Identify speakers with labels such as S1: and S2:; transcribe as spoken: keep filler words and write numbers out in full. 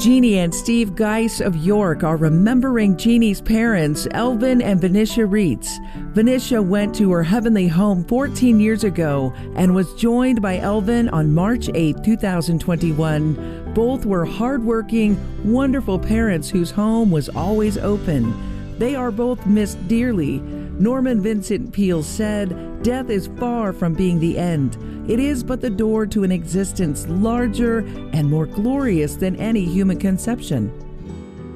S1: Jeannie and Steve Geis of York are remembering Jeannie's parents, Elvin and Venetia Reitz. Venetia went to her heavenly home fourteen years ago and was joined by Elvin on March eighth, twenty twenty-one. Both were hardworking, wonderful parents whose home was always open. They are both missed dearly. Norman Vincent Peale said, "Death is far from being the end. It is but the door to an existence larger and more glorious than any human conception."